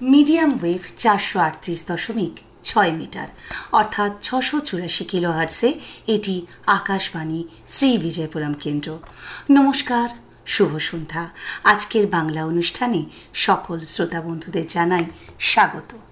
Medium wave 438.6 metre অর্থাৎ 684 কিলোহার্টসে এটি আকাশবাণী শ্রী বিজয়পুরম কেন্দ্র। নমস্কার, শুভ সন্ধ্যা। আজকের বাংলা অনুষ্ঠানে সকল শ্রোতা বন্ধুদের জানাই স্বাগত।